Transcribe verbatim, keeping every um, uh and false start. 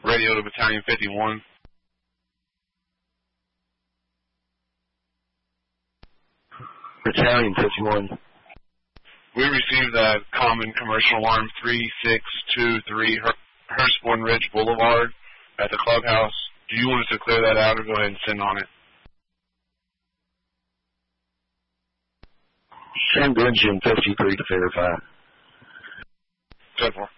Radio to Battalion fifty-one. Battalion fifty-one. We received a common commercial alarm three six two three Hurstbourne Ridge Boulevard at the clubhouse. Do you want us to clear that out or go ahead and send on it? Send engine fifty-three to verify. ten four.